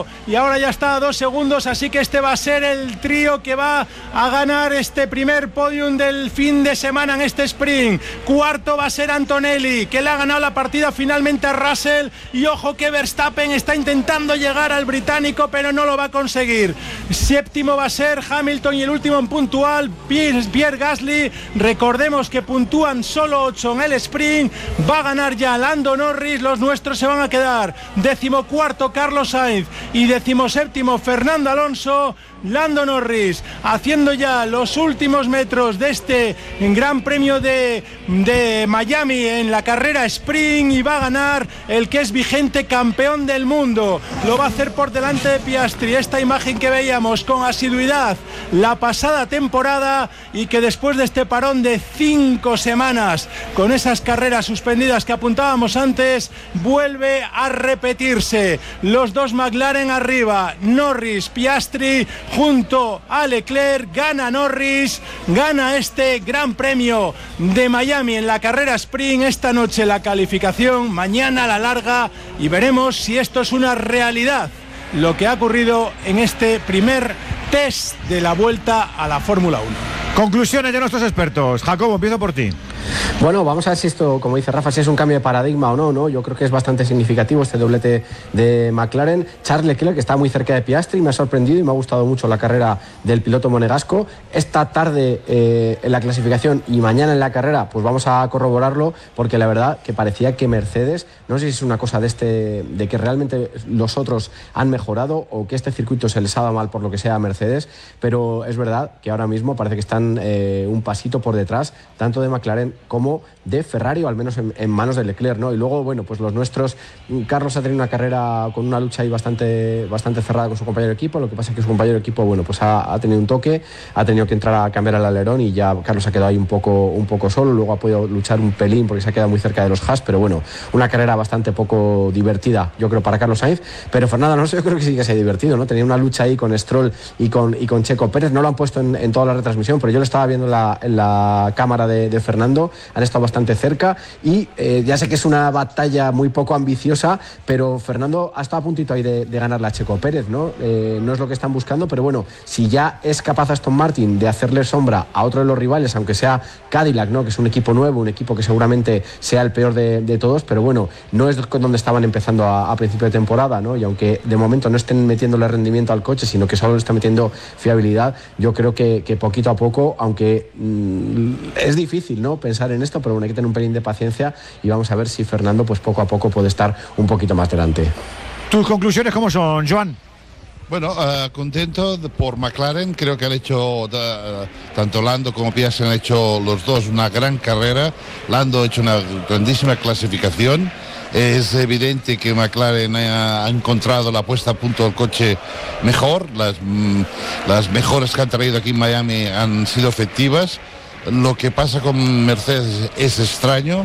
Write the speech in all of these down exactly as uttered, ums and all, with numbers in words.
Alonso y ahora ya está a dos segundos, así que este va a ser el trío que va a ganar este primer podium del fin de semana en este sprint. Cuarto va a ser Antonelli, que le ha ganado la partida finalmente a Russell, y ojo que Verstappen está intentando llegar al británico pero no lo va a conseguir. Séptimo va a ser Hamilton y el último en puntual Pierre Gasly. Recordemos que puntúan solo ocho en el sprint. Va a ganar ya Lando Norris, los nuestros se van a quedar decimocuarto Carlos Sainz y decimoséptimo Fernando Alonso. Lando Norris haciendo ya los últimos metros de este Gran Premio de, de Miami en la carrera sprint, y va a ganar el que es vigente campeón del mundo. Lo va a hacer por delante de Piastri, esta imagen que veíamos con asiduidad la pasada temporada y que después de este parón de cinco semanas con esas carreras suspendidas que apuntábamos antes, vuelve a repetirse. Los dos McLaren arriba, Norris, Piastri junto a Leclerc. Gana Norris, gana este Gran Premio de Miami en la carrera sprint. Esta noche la calificación, mañana la larga, y veremos si esto es una realidad lo que ha ocurrido en este primer test de la vuelta a la Fórmula uno. Conclusiones de nuestros expertos. Jacobo, empiezo por ti. Bueno, vamos a ver si esto, como dice Rafa, si es un cambio de paradigma o no, ¿no? Yo creo que es bastante significativo este doblete de McLaren. Charles Leclerc, que está muy cerca de Piastri, me ha sorprendido y me ha gustado mucho la carrera del piloto monegasco. Esta tarde eh, en la clasificación y mañana en la carrera, pues vamos a corroborarlo, porque la verdad que parecía que Mercedes, no sé si es una cosa de este, de que realmente los otros han mejorado o que este circuito se les ha dado mal por lo que sea a Mercedes, pero es verdad que ahora mismo parece que están eh, un pasito por detrás, tanto de McLaren como de Ferrari, o al menos en, en manos de Leclerc, ¿no? Y luego, bueno, pues los nuestros, Carlos ha tenido una carrera con una lucha ahí bastante, bastante cerrada con su compañero de equipo. Lo que pasa es que su compañero de equipo, bueno, pues ha, ha tenido un toque, ha tenido que entrar a cambiar el alerón y ya Carlos ha quedado ahí un poco, un poco solo. Luego ha podido luchar un pelín porque se ha quedado muy cerca de los Haas, pero bueno, una carrera bastante poco divertida, yo creo, para Carlos Sainz. Pero Fernando Alonso yo creo que sí que se ha divertido, ¿no? Tenía una lucha ahí con Stroll y con, y con Checo Pérez. No lo han puesto en, en toda la retransmisión, pero yo lo estaba viendo en la, en la cámara de, de Fernando. Han estado bastante cerca y eh, ya sé que es una batalla muy poco ambiciosa, pero Fernando ha estado a puntito ahí de, de ganarle a Checo Pérez, ¿no? Eh, no es lo que están buscando, pero bueno, si ya es capaz Aston Martin de hacerle sombra a otro de los rivales, aunque sea Cadillac, ¿no? Que es un equipo nuevo, un equipo que seguramente sea el peor de, de todos, pero bueno, no es donde estaban empezando a, a principio de temporada, ¿no? Y aunque de momento no estén metiéndole rendimiento al coche, sino que solo le están metiendo fiabilidad, yo creo que, que poquito a poco, aunque mmm, es difícil, ¿no? Pensar en esto, pero bueno, hay que tener un pelín de paciencia y vamos a ver si Fernando pues poco a poco puede estar un poquito más delante. ¿Tus conclusiones cómo son, Joan? Bueno, uh, contento de, por McLaren. Creo que han hecho, uh, tanto Lando como Piastri han hecho los dos una gran carrera. Lando ha hecho una grandísima clasificación. Es evidente que McLaren ha, ha encontrado la puesta a punto del coche mejor. Las, mm, las mejoras que han traído aquí en Miami han sido efectivas. Lo que pasa con Mercedes es extraño.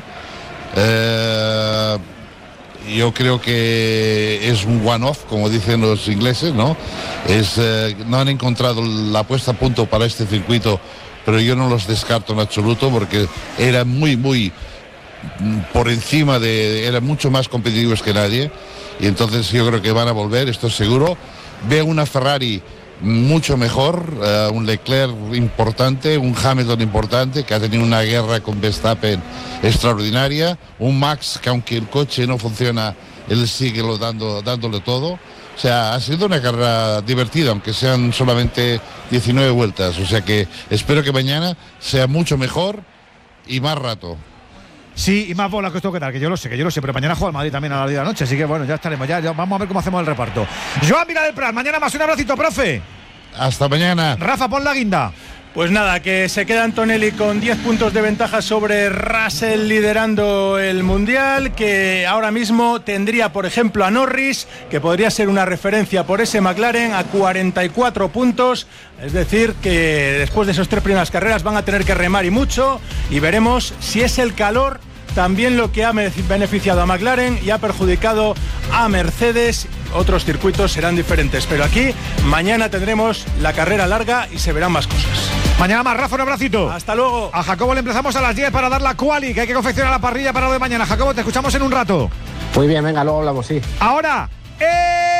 Eh, yo creo que es un one-off, como dicen los ingleses, ¿no? Es, eh, no han encontrado la puesta a punto para este circuito, pero yo no los descarto en absoluto porque eran muy, muy por encima de... eran mucho más competitivos que nadie, y entonces yo creo que van a volver, esto es seguro. Veo una Ferrari mucho mejor, uh, un Leclerc importante, un Hamilton importante que ha tenido una guerra con Verstappen extraordinaria, un Max que aunque el coche no funciona, él sigue lo dando, dándole todo. O sea, ha sido una carrera divertida, aunque sean solamente diecinueve vueltas, o sea que espero que mañana sea mucho mejor y más rato. Sí, y más bolas que esto que tal, que yo lo sé, que yo lo sé, pero mañana juega el Madrid también a las diez de la noche, así que bueno, ya estaremos, ya, ya vamos a ver cómo hacemos el reparto. Joan Miró del Prat, mañana más, un abracito, profe. Hasta mañana. Rafa, pon la guinda. Pues nada, que se queda Antonelli con diez puntos de ventaja sobre Russell liderando el Mundial, que ahora mismo tendría, por ejemplo, a Norris, que podría ser una referencia por ese McLaren, a cuarenta y cuatro puntos, es decir, que después de esas tres primeras carreras van a tener que remar y mucho, y veremos si es el calor también lo que ha beneficiado a McLaren y ha perjudicado a Mercedes. Otros circuitos serán diferentes, pero aquí mañana tendremos la carrera larga y se verán más cosas. Mañana más, Rafa, un abracito. Hasta luego. A Jacobo le empezamos a las diez para dar la quali, que hay que confeccionar la parrilla para lo de mañana. Jacobo, te escuchamos en un rato. Muy bien, venga, luego hablamos, sí. Ahora, ¡eh!